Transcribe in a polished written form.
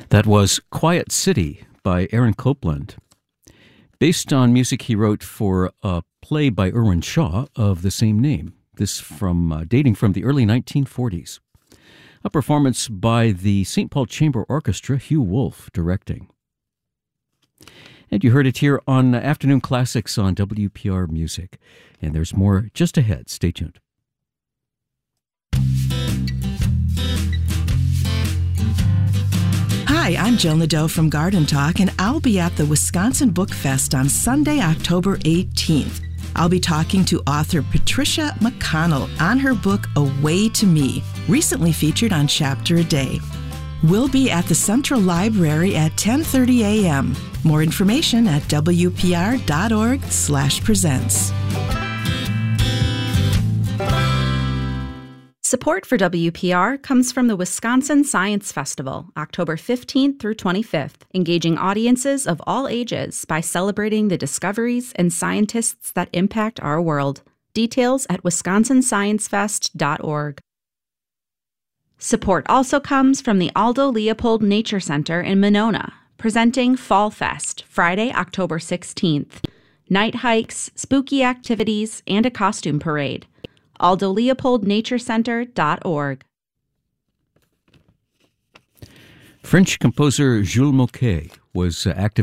That was Quiet City by Aaron Copland, based on music he wrote for a play by Irwin Shaw of the same name. This dating from the early 1940s. A performance by the St. Paul Chamber Orchestra, Hugh Wolf directing. And you heard it here on Afternoon Classics on WPR Music. And there's more just ahead. Stay tuned. Hi, I'm Jill Nadeau from Garden Talk, and I'll be at the Wisconsin Book Fest on Sunday, October 18th. I'll be talking to author Patricia McConnell on her book, A Way to Me, recently featured on Chapter a Day. We'll be at the Central Library at 10:30 a.m. More information at wpr.org/presents. Support for WPR comes from the Wisconsin Science Festival, October 15th through 25th, engaging audiences of all ages by celebrating the discoveries and scientists that impact our world. Details at wisconsinsciencefest.org. Support also comes from the Aldo Leopold Nature Center in Monona, presenting Fall Fest, Friday, October 16th. Night hikes, spooky activities, and a costume parade. AldoLeopoldNatureCenter.org. French composer Jules Moquet was active